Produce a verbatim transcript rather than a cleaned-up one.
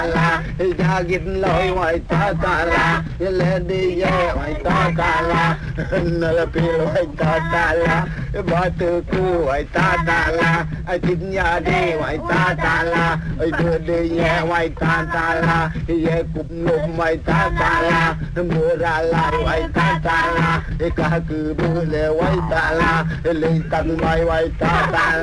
la cha gin lôi ngoài ta ta la lên đi về ngoài ta ta la nợ pi ngoài ta ta la bỏ từ từ ngoài ta ta la ai tin nhà đi ngoài ta ta la ai đưa đi về ngoài ta ta la về cục nộp ngoài ta ta la mua ra lại ngoài ta ta la cả cứ bữa lệ ngoài ta la lên tận ngoài ngoài ta ta